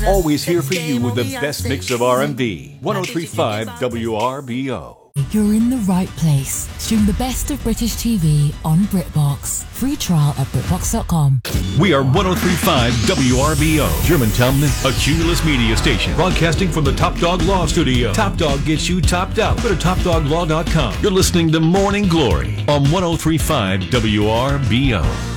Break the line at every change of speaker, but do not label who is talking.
Always here for you with the best mix of R&B. 103.5 WRBO.
You're in the right place. Stream the best of British TV on BritBox. Free trial at BritBox.com.
We are 103.5 WRBO, Germantown, a Cumulus media station, broadcasting from the Top Dog Law Studio. Top Dog gets you topped out. Go to TopDogLaw.com. You're listening to Morning Glory on 103.5 WRBO.